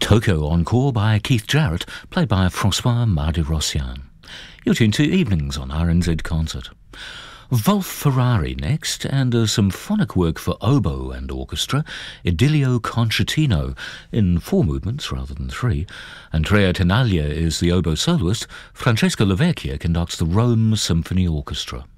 Tokyo Encore by Keith Jarrett, played by Francois Mardi-Rossian. You're tuned to Evenings on RNZ Concert. Wolf Ferrari next, and a symphonic work for oboe and orchestra, Idilio Concertino, in 4 movements rather than 3. Andrea Tenaglia is the oboe soloist. Francesco Lavecchia conducts the Rome Symphony Orchestra.